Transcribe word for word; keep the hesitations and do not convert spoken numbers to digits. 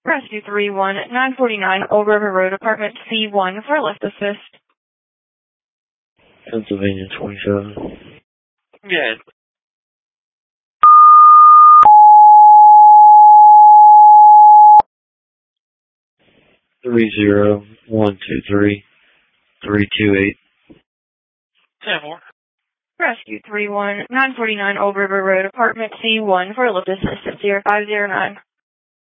Rescue three one nine forty-nine Old River Road, apartment C one for lift assist. Pennsylvania twenty-seven. Yeah. Three zero one two three three two eight. ten four. Rescue three one nine forty-nine Old River Road, apartment C one for lift assist at zero five zero nine.